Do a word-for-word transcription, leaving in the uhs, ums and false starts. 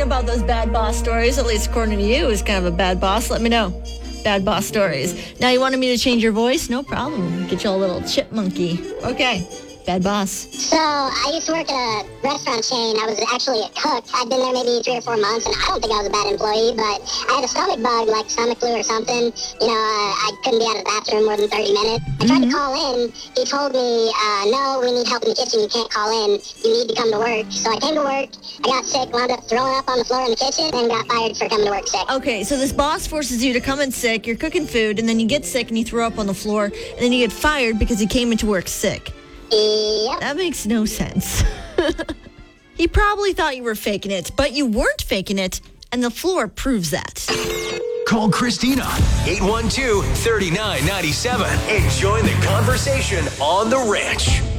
about those bad boss stories, at least according to you, is kind of a bad boss. Let me know. Bad boss stories. Now you wanted me to change your voice? No problem. Get you a little chipmunky. Okay. Bad boss. So, I used to work at a restaurant chain. I was actually a cook. I'd been there maybe three or four months, and I don't think I was a bad employee, but I had a stomach bug, like stomach flu or something. You know, uh, I couldn't be out of the bathroom more than thirty minutes. I tried mm-hmm. to call in. He told me, uh, no, we need help in the kitchen. You can't call in. You need to come to work. So I came to work. I got sick, wound up throwing up on the floor in the kitchen, and got fired for coming to work sick. Okay, so this boss forces you to come in sick. You're cooking food, and then you get sick, and you throw up on the floor, and then you get fired because you came into work sick. Yep. That makes no sense. He probably thought you were faking it, but you weren't faking it, and the floor proves that. Call Christina, eight one two, three nine nine seven, and join the conversation on The Ranch.